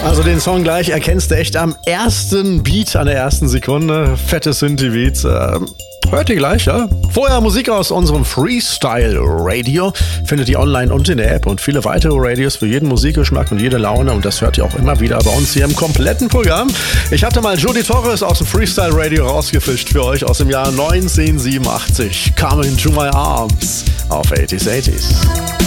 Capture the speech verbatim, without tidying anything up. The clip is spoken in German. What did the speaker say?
Also den Song gleich erkennst du echt am ersten Beat, an der ersten Sekunde. Fette Synthie-Beats. Äh, hört ihr gleich, ja? Vorher Musik aus unserem Freestyle-Radio. Findet ihr online und in der App und viele weitere Radios für jeden Musikgeschmack und jede Laune. Und das hört ihr auch immer wieder bei uns hier im kompletten Programm. Ich hatte mal Jody Torres aus dem Freestyle-Radio rausgefischt für euch aus dem Jahr neunzehnhundertsiebenundachtzig. Come into my arms auf achtziger, achtziger.